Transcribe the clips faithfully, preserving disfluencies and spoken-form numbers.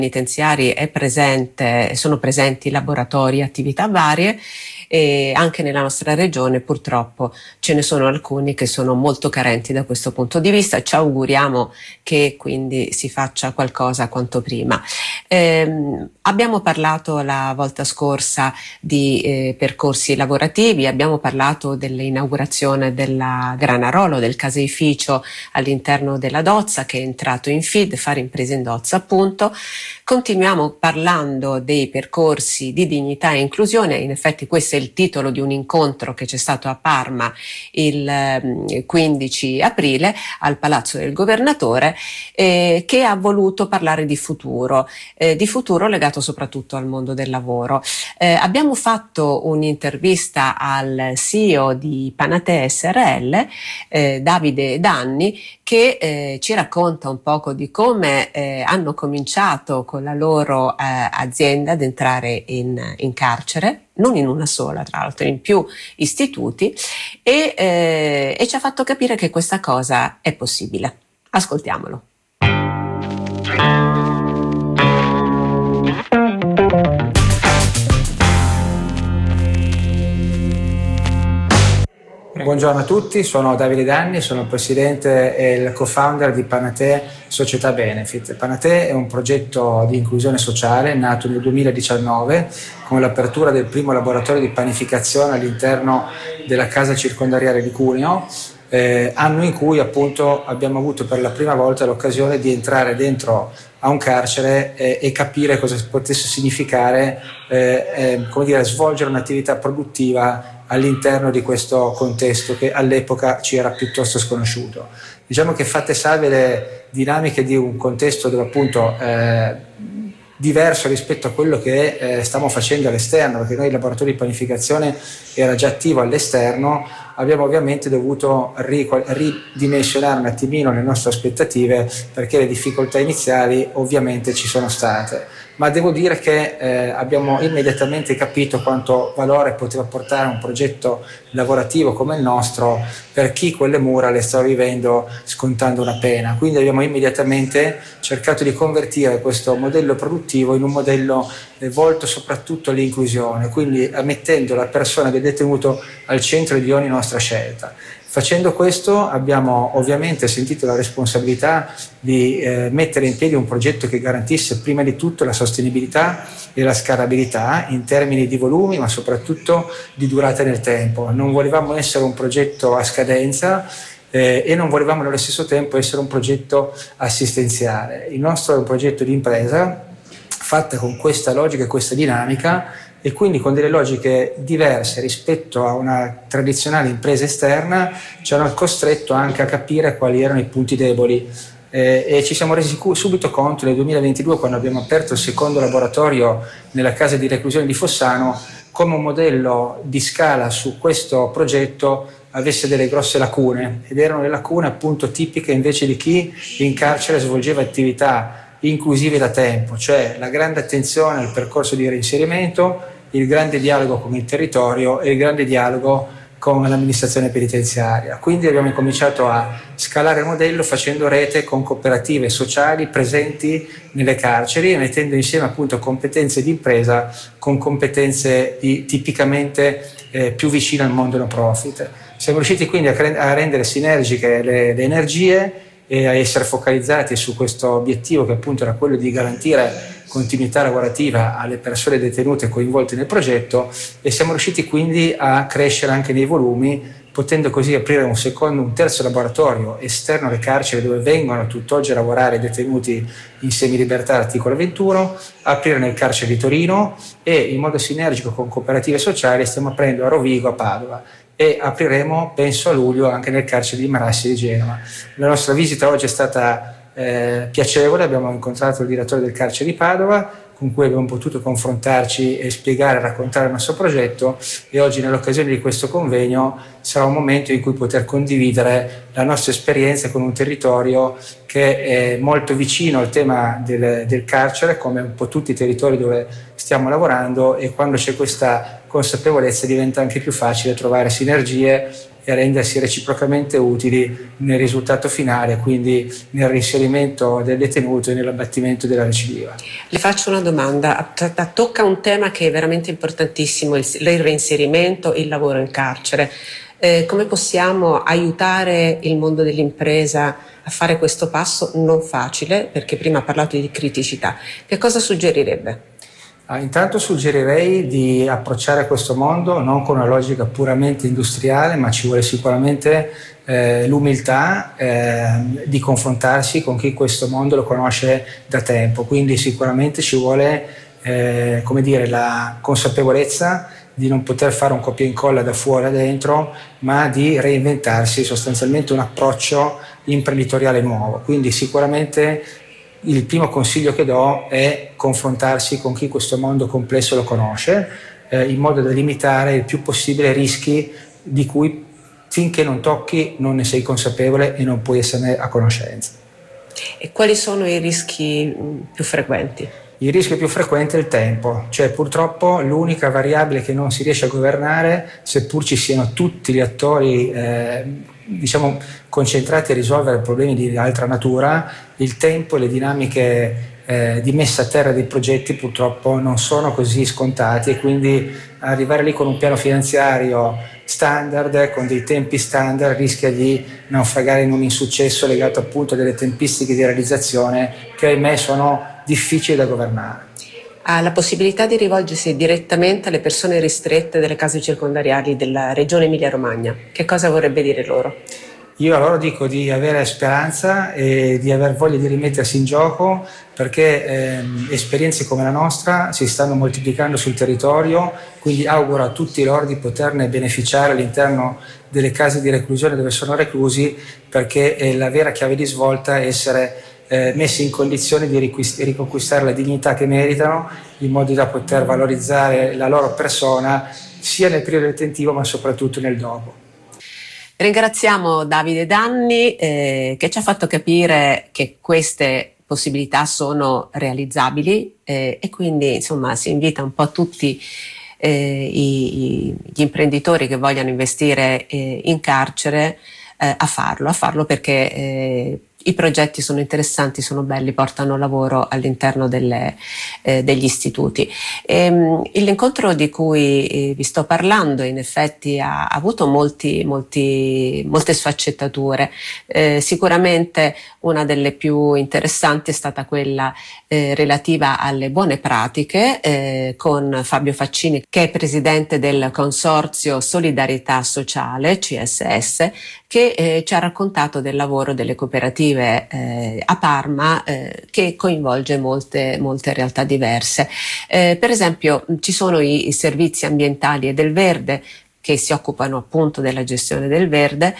penitenziari è presente, sono presenti laboratori, attività varie, e anche nella nostra regione purtroppo ce ne sono alcuni che sono molto carenti da questo punto di vista. Ci auguriamo che quindi si faccia qualcosa quanto prima. Eh, abbiamo parlato la volta scorsa di eh, percorsi lavorativi, abbiamo parlato dell'inaugurazione della Granarolo, del caseificio all'interno della Dozza che è entrato in F I D, Fare Imprese in Dozza appunto. Continuiamo parlando dei percorsi di dignità e inclusione. In effetti questo è il titolo di un incontro che c'è stato a Parma il quindici aprile al Palazzo del Governatore, eh, che ha voluto parlare di futuro, eh, di futuro legato soprattutto al mondo del lavoro. Eh, abbiamo fatto un'intervista al C E O di Panate S R L, eh, Davide Danni, che eh, ci racconta un poco di come eh, hanno cominciato con la loro eh, azienda ad entrare in, in carcere, non in una sola tra l'altro, in più istituti, e, eh, e ci ha fatto capire che questa cosa è possibile. Ascoltiamolo. Buongiorno a tutti, sono Davide Danni, sono il presidente e il co-founder di Panate Società Benefit. Panate è un progetto di inclusione sociale nato nel duemiladiciannove con l'apertura del primo laboratorio di panificazione all'interno della casa circondariale di Cuneo, eh, anno in cui appunto abbiamo avuto per la prima volta l'occasione di entrare dentro a un carcere eh, e capire cosa potesse significare eh, eh, come dire, svolgere un'attività produttiva all'interno di questo contesto che all'epoca ci era piuttosto sconosciuto. Diciamo che fatte salve le dinamiche di un contesto dove appunto eh, diverso rispetto a quello che eh, stiamo facendo all'esterno, perché noi il laboratorio di panificazione era già attivo all'esterno, abbiamo ovviamente dovuto ridimensionare un attimino le nostre aspettative perché le difficoltà iniziali ovviamente ci sono state. Ma devo dire che eh, abbiamo immediatamente capito quanto valore poteva portare un progetto lavorativo come il nostro per chi quelle mura le stava vivendo scontando una pena. Quindi abbiamo immediatamente cercato di convertire questo modello produttivo in un modello eh, volto soprattutto all'inclusione, quindi mettendo la persona del detenuto al centro di ogni nostra scelta. Facendo questo abbiamo ovviamente sentito la responsabilità di eh, mettere in piedi un progetto che garantisse prima di tutto la sostenibilità e la scalabilità in termini di volumi, ma soprattutto di durata nel tempo. Non volevamo essere un progetto a scadenza eh, e non volevamo nello stesso tempo essere un progetto assistenziale. Il nostro è un progetto di impresa fatta con questa logica e questa dinamica, e quindi con delle logiche diverse rispetto a una tradizionale impresa esterna ci hanno costretto anche a capire quali erano i punti deboli eh, e ci siamo resi subito conto nel duemilaventidue, quando abbiamo aperto il secondo laboratorio nella casa di reclusione di Fossano, come un modello di scala su questo progetto avesse delle grosse lacune, ed erano le lacune appunto tipiche invece di chi in carcere svolgeva attività inclusive da tempo, cioè la grande attenzione al percorso di reinserimento, il grande dialogo con il territorio e il grande dialogo con l'amministrazione penitenziaria. Quindi abbiamo incominciato a scalare il modello facendo rete con cooperative sociali presenti nelle carceri, mettendo insieme appunto competenze di impresa con competenze di, tipicamente eh, più vicine al mondo no profit. Siamo riusciti quindi a, cre- a rendere sinergiche le, le energie e a essere focalizzati su questo obiettivo, che appunto era quello di garantire continuità lavorativa alle persone detenute coinvolte nel progetto, e siamo riusciti quindi a crescere anche nei volumi, potendo così aprire un secondo, un terzo laboratorio esterno alle carceri dove vengono tutt'oggi a lavorare detenuti in semilibertà articolo ventuno, aprire nel carcere di Torino, e in modo sinergico con cooperative sociali stiamo aprendo a Rovigo, a Padova, e apriremo penso a luglio anche nel carcere di Marassi di Genova. La nostra visita oggi è stata eh, piacevole, abbiamo incontrato il direttore del carcere di Padova con cui abbiamo potuto confrontarci e spiegare e raccontare il nostro progetto, e oggi nell'occasione di questo convegno sarà un momento in cui poter condividere la nostra esperienza con un territorio che è molto vicino al tema del, del carcere, come un po' tutti i territori dove stiamo lavorando, e quando c'è questa consapevolezza diventa anche più facile trovare sinergie e rendersi reciprocamente utili nel risultato finale, quindi nel reinserimento del detenuto e nell'abbattimento della recidiva. Le faccio una domanda, tocca un tema che è veramente importantissimo, il reinserimento, il lavoro in carcere. Eh, come possiamo aiutare il mondo dell'impresa a fare questo passo non facile? Perché prima ha parlato di criticità. Che cosa suggerirebbe? Ah, intanto suggerirei di approcciare questo mondo non con una logica puramente industriale, ma ci vuole sicuramente eh, l'umiltà eh, di confrontarsi con chi questo mondo lo conosce da tempo. Quindi sicuramente ci vuole eh, come dire, la consapevolezza di non poter fare un copia e incolla da fuori a dentro, ma di reinventarsi, sostanzialmente un approccio imprenditoriale nuovo. Quindi sicuramente il primo consiglio che do è confrontarsi con chi questo mondo complesso lo conosce, eh, in modo da limitare il più possibile i rischi di cui finché non tocchi non ne sei consapevole e non puoi esserne a conoscenza. E quali sono i rischi più frequenti? Il rischio più frequente è il tempo, cioè purtroppo l'unica variabile che non si riesce a governare, seppur ci siano tutti gli attori eh, diciamo concentrati a risolvere problemi di altra natura, il tempo e le dinamiche eh, di messa a terra dei progetti purtroppo non sono così scontati, e quindi arrivare lì con un piano finanziario standard, con dei tempi standard, rischia di naufragare in un insuccesso legato appunto a delle tempistiche di realizzazione che ahimè sono difficili da governare. Ha la possibilità di rivolgersi direttamente alle persone ristrette delle case circondariali della regione Emilia-Romagna. Che cosa vorrebbe dire loro? Io a loro dico di avere speranza e di aver voglia di rimettersi in gioco, perché ehm, esperienze come la nostra si stanno moltiplicando sul territorio, quindi auguro a tutti loro di poterne beneficiare all'interno delle case di reclusione dove sono reclusi, perché è la vera chiave di svolta essere eh, messi in condizione di riconquistare la dignità che meritano, in modo da poter valorizzare la loro persona sia nel periodo detentivo ma soprattutto nel dopo. Ringraziamo Davide Danni eh, che ci ha fatto capire che queste possibilità sono realizzabili eh, e quindi insomma si invita un po' tutti eh, i, gli imprenditori che vogliono investire eh, in carcere eh, a farlo, a farlo perché eh, i progetti sono interessanti, sono belli, portano lavoro all'interno delle, eh, degli istituti. E, l'incontro di cui eh, vi sto parlando in effetti ha, ha avuto molti, molti, molte sfaccettature. Eh, sicuramente una delle più interessanti è stata quella eh, relativa alle buone pratiche eh, con Fabio Faccini, che è presidente del Consorzio Solidarietà Sociale, C S S, che eh, ci ha raccontato del lavoro delle cooperative Eh, a Parma eh, che coinvolge molte, molte realtà diverse. Eh, per esempio ci sono i, i servizi ambientali e del verde che si occupano appunto della gestione del verde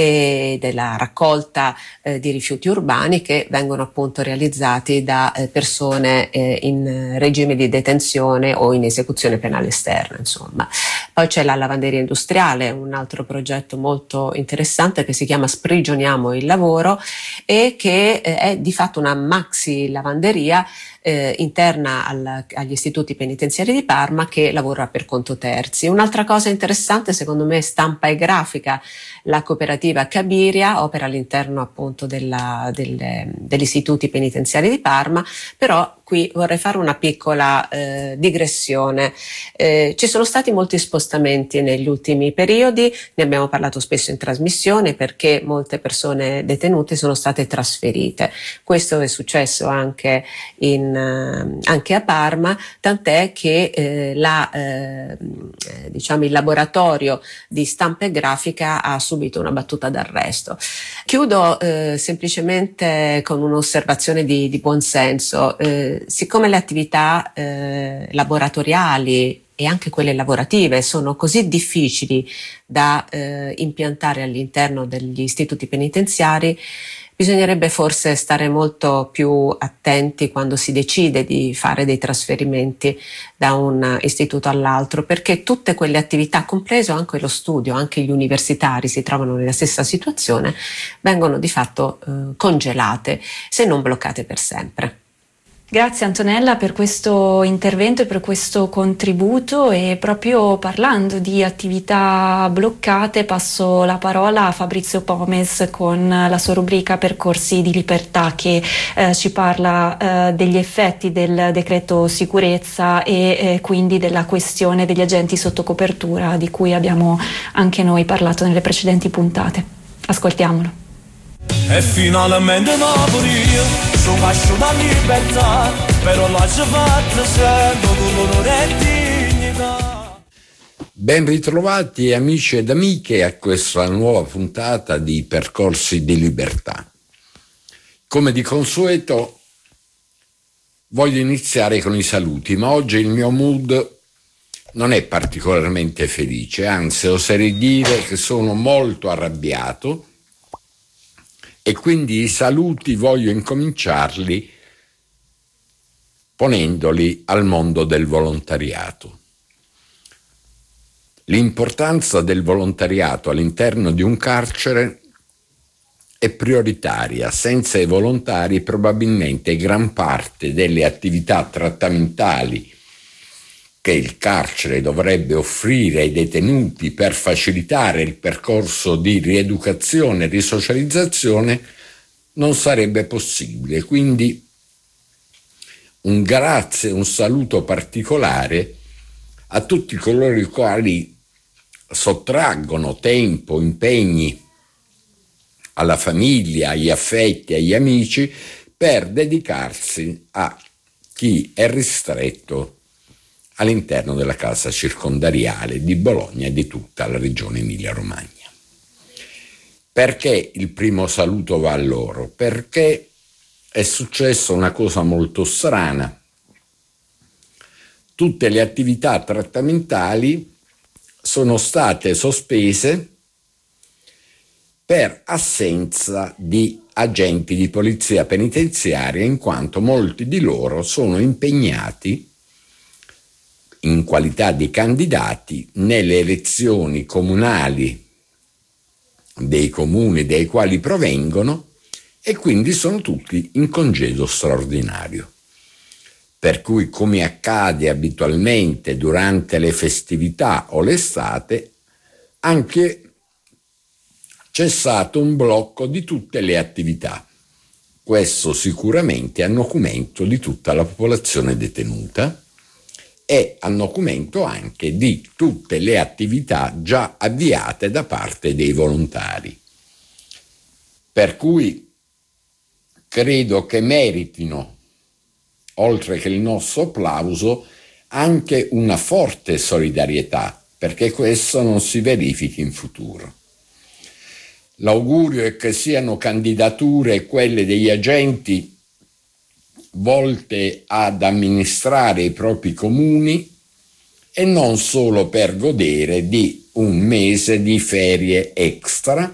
e della raccolta eh, di rifiuti urbani che vengono appunto realizzati da eh, persone eh, in regime di detenzione o in esecuzione penale esterna, insomma. Poi c'è la lavanderia industriale, un altro progetto molto interessante che si chiama Sprigioniamo il lavoro e che eh, è di fatto una maxi lavanderia Eh, interna al, agli istituti penitenziari di Parma, che lavora per conto terzi. Un'altra cosa interessante secondo me è Stampa e Grafica, la cooperativa Cabiria opera all'interno appunto della, delle, degli istituti penitenziari di Parma, però qui vorrei fare una piccola eh, digressione. Eh, ci sono stati molti spostamenti negli ultimi periodi, ne abbiamo parlato spesso in trasmissione, perché molte persone detenute sono state trasferite. Questo è successo anche in anche a Parma, tant'è che eh, la, eh, diciamo il laboratorio di Stampa e Grafica ha subito una battuta d'arresto. Chiudo eh, semplicemente con un'osservazione di, di buonsenso. Eh, siccome le attività eh, laboratoriali e anche quelle lavorative sono così difficili da eh, impiantare all'interno degli istituti penitenziari, Bisognerebbe forse stare molto più attenti quando si decide di fare dei trasferimenti da un istituto all'altro, perché tutte quelle attività, compreso anche lo studio, anche gli universitari si trovano nella stessa situazione, vengono di fatto eh, congelate, se non bloccate per sempre. Grazie Antonella per questo intervento e per questo contributo, e proprio parlando di attività bloccate passo la parola a Fabrizio Pomes con la sua rubrica Percorsi di Libertà, che eh, ci parla eh, degli effetti del decreto sicurezza e eh, quindi della questione degli agenti sotto copertura di cui abbiamo anche noi parlato nelle precedenti puntate. Ascoltiamolo. E finalmente Napoli, sono casciato a libertà, però la ci fatta sento con l'onore e dignità. Ben ritrovati amici ed amiche a questa nuova puntata di Percorsi di Libertà. Come di consueto voglio iniziare con i saluti, ma oggi il mio mood non è particolarmente felice, anzi oserei dire che sono molto arrabbiato. E quindi i saluti voglio incominciarli ponendoli al mondo del volontariato. L'importanza del volontariato all'interno di un carcere è prioritaria. Senza i volontari probabilmente gran parte delle attività trattamentali che il carcere dovrebbe offrire ai detenuti per facilitare il percorso di rieducazione e risocializzazione non sarebbe possibile. Quindi un grazie, un saluto particolare a tutti coloro i quali sottraggono tempo, impegni alla famiglia, agli affetti, agli amici per dedicarsi a chi è ristretto all'interno della casa circondariale di Bologna e di tutta la regione Emilia-Romagna. Perché il primo saluto va a loro? Perché è successa una cosa molto strana. Tutte le attività trattamentali sono state sospese per assenza di agenti di polizia penitenziaria, in quanto molti di loro sono impegnati in qualità di candidati nelle elezioni comunali dei comuni dai quali provengono e quindi sono tutti in congedo straordinario. Per cui, come accade abitualmente durante le festività o l'estate, anche c'è stato un blocco di tutte le attività. Questo sicuramente a nocumento di tutta la popolazione detenuta e a nocumento anche di tutte le attività già avviate da parte dei volontari. Per cui credo che meritino, oltre che il nostro applauso, anche una forte solidarietà, perché questo non si verifichi in futuro. L'augurio è che siano candidature quelle degli agenti volte ad amministrare i propri comuni e non solo per godere di un mese di ferie extra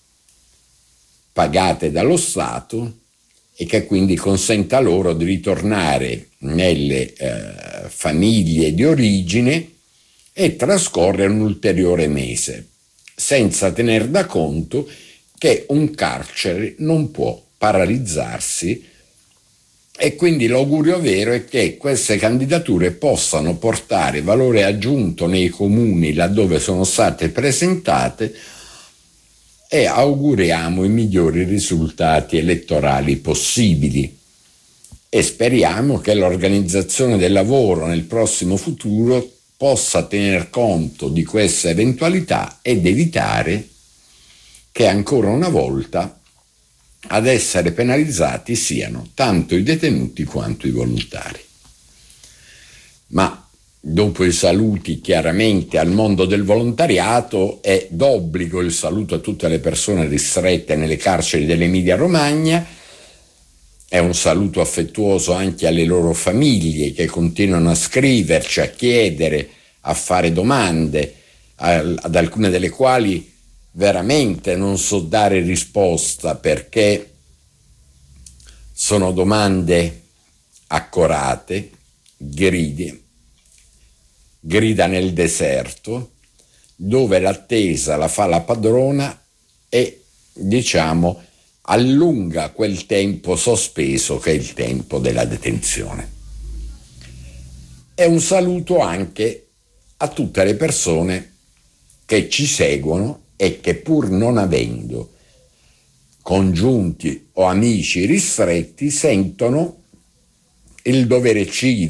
pagate dallo Stato e che quindi consenta loro di ritornare nelle eh, famiglie di origine e trascorrere un ulteriore mese, senza tener da conto che un carcere non può paralizzarsi. E quindi l'augurio vero è che queste candidature possano portare valore aggiunto nei comuni laddove sono state presentate e auguriamo i migliori risultati elettorali possibili e speriamo che l'organizzazione del lavoro nel prossimo futuro possa tener conto di questa eventualità ed evitare che ancora una volta ad essere penalizzati siano tanto i detenuti quanto i volontari. Ma dopo i saluti chiaramente al mondo del volontariato è d'obbligo il saluto a tutte le persone ristrette nelle carceri dell'Emilia Romagna, è un saluto affettuoso anche alle loro famiglie che continuano a scriverci, a chiedere, a fare domande, ad alcune delle quali veramente non so dare risposta perché Sono domande accorate, gride, grida nel deserto, dove l'attesa la fa la padrona e, diciamo, allunga quel tempo sospeso che è il tempo della detenzione. E un saluto anche a tutte le persone che ci seguono e che, pur non avendo congiunti o amici ristretti, sentono il dovere civico